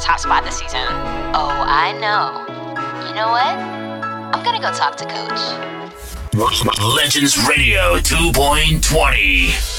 top spot this season. Oh, I know. You know what? I'm gonna go talk to Coach. Legends Radio 2.20.